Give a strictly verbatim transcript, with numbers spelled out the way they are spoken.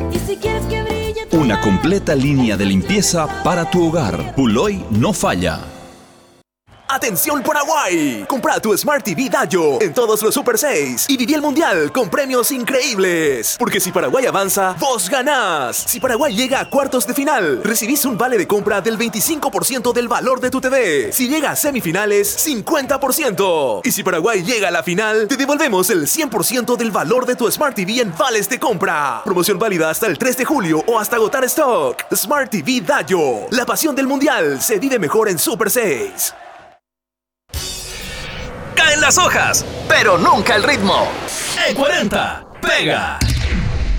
Y si quieres que brille tu Una mar, completa línea de limpieza para tu hogar. Puloy no falla. ¡Atención Paraguay! Compra tu Smart T V Dayo en todos los Super seis y viví el Mundial con premios increíbles. Porque si Paraguay avanza, vos ganás. Si Paraguay llega a cuartos de final, recibís un vale de compra del veinticinco por ciento del valor de tu T V. Si llega a semifinales, cincuenta por ciento. Y si Paraguay llega a la final, te devolvemos el cien por ciento del valor de tu Smart T V en vales de compra. Promoción válida hasta el tres de julio o hasta agotar stock. Smart T V Dayo. La pasión del Mundial se vive mejor en Super seis. Caen las hojas, pero nunca el ritmo. E cuarenta, pega.